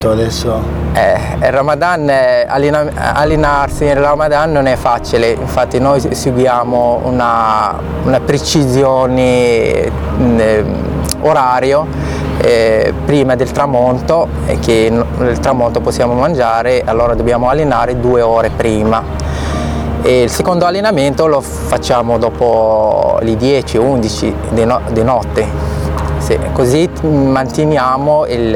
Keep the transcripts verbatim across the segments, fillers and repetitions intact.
adesso? Eh, il Ramadan, eh, allena, allenarsi nel Ramadan non è facile, infatti noi seguiamo una, una precisione eh, orario eh, prima del tramonto, e che nel tramonto possiamo mangiare, allora dobbiamo allenare due ore prima. E il secondo allenamento lo facciamo dopo le dieci undici di, no, di notte, sì, così manteniamo il,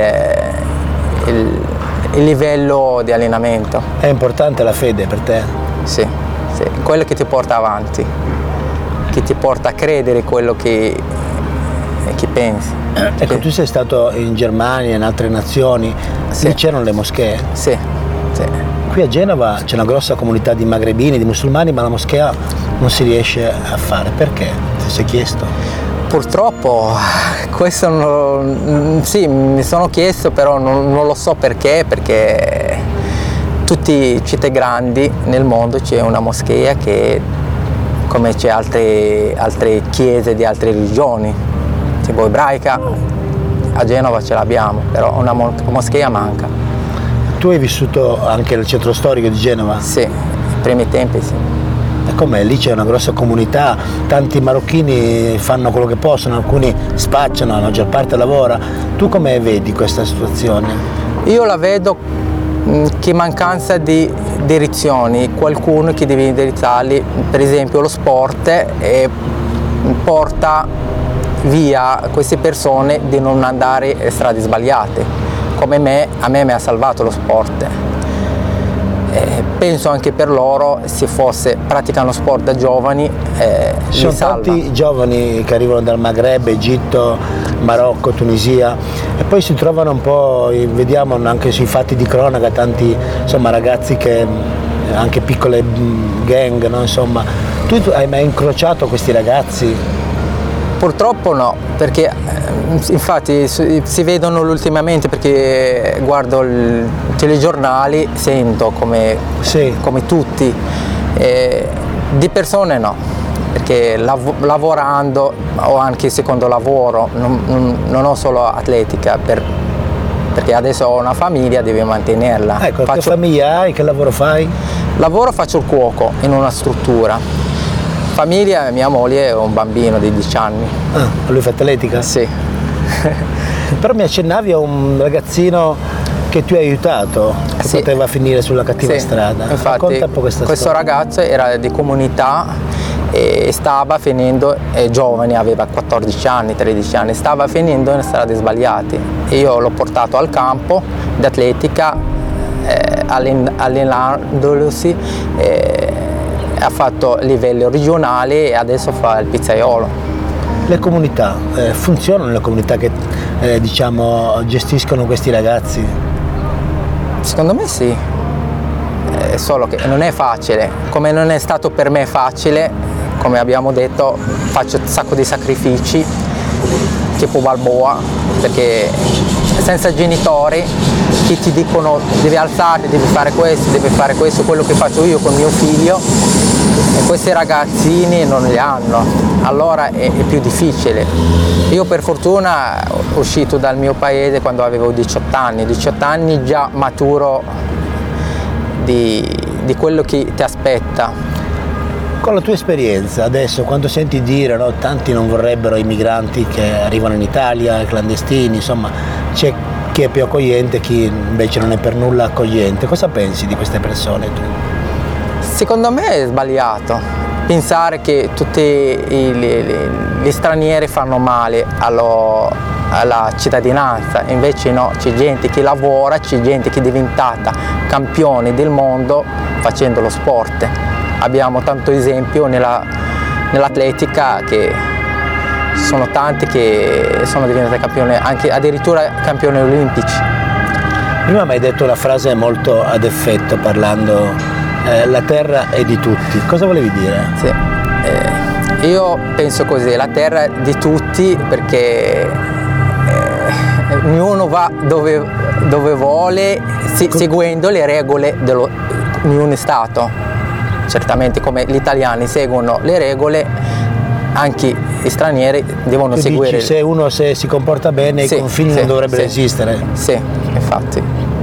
il, il livello di allenamento. È importante la fede per te? Sì, sì, quello che ti porta avanti, che ti porta a credere quello che, che pensi. Ecco, tu sei stato in Germania, in altre nazioni, sì. Lì c'erano le moschee? Sì, sì. Qui a Genova c'è una grossa comunità di magrebini, di musulmani, ma la moschea non si riesce a fare. Perché? Ti sei chiesto? Purtroppo questo non, sì, mi sono chiesto, però non, non lo so perché, perché tutte le città grandi nel mondo c'è una moschea che, come c'è altre, altre chiese di altre religioni, tipo ebraica, a Genova ce l'abbiamo, però una moschea manca. Tu hai vissuto anche nel centro storico di Genova? Sì, nei primi tempi sì. E com'è? Lì c'è una grossa comunità, tanti marocchini fanno quello che possono, alcuni spacciano, la maggior parte lavora. Tu come vedi questa situazione? Io la vedo che mancanza di direzioni, qualcuno che deve indirizzarli, per esempio lo sport, e porta via queste persone di non andare a strade sbagliate. Come me, a me mi ha salvato lo sport. Eh, penso anche per loro, se fosse praticano sport da giovani, eh, ci sono li salva. Tanti giovani che arrivano dal Maghreb, Egitto, Marocco, Tunisia, e poi si trovano un po', vediamo anche sui fatti di cronaca, tanti insomma ragazzi che, anche piccole gang, no? Insomma, tu hai mai incrociato questi ragazzi? Purtroppo no, perché infatti si vedono ultimamente, perché guardo i telegiornali, sento come, sì. come tutti, eh, di persone no, perché lav lavorando o anche secondo lavoro, non, non, non ho solo atletica, per, perché adesso ho una famiglia, devo mantenerla. Ecco, faccio, che famiglia hai? Che lavoro fai? Lavoro, faccio il cuoco in una struttura. Famiglia, mia moglie e un bambino di dieci anni. Ah, lui fa atletica? Sì. Però mi accennavi a un ragazzino che tu hai aiutato, che sì. poteva finire sulla cattiva sì. strada. Infatti, racconta un po' questa questo storia. Ragazzo era di comunità e stava finendo, è giovane, aveva quattordici anni, tredici anni, stava finendo in strade sbagliate. E io l'ho portato al campo di atletica, eh, allenandosi, eh, ha fatto livello regionale e adesso fa il pizzaiolo. Le comunità, eh, funzionano le comunità che eh, diciamo gestiscono questi ragazzi? Secondo me sì, eh, solo che non è facile, come non è stato per me facile, come abbiamo detto, faccio un sacco di sacrifici, tipo Balboa, perché senza genitori che ti dicono devi alzarti, devi fare questo, devi fare questo, quello che faccio io con mio figlio, e questi ragazzini non li hanno, allora è, è più difficile. Io per fortuna sono uscito dal mio paese quando avevo diciotto anni, diciotto anni già maturo di, di quello che ti aspetta. Con la tua esperienza adesso, quando senti dire, no, tanti non vorrebbero i migranti che arrivano in Italia, i clandestini, insomma c'è chi è più accogliente, chi invece non è per nulla accogliente, cosa pensi di queste persone tu? Secondo me è sbagliato pensare che tutti gli stranieri fanno male allo, alla cittadinanza, invece no, c'è gente che lavora, c'è gente che è diventata campione del mondo facendo lo sport. Abbiamo tanto esempio nella, nell'atletica, che ci sono tanti che sono diventati campioni, anche addirittura campioni olimpici. Prima mi hai detto una frase molto ad effetto parlando Eh, la terra è di tutti. Cosa volevi dire? Sì. Eh, io penso così, la terra è di tutti perché eh, ognuno va dove, dove vuole, si, seguendo le regole di ognuno Stato. Certamente come gli italiani seguono le regole, anche gli stranieri devono tu seguire. Dici, se uno se si comporta bene, sì, i confini sì, non dovrebbero sì, esistere. Sì, infatti.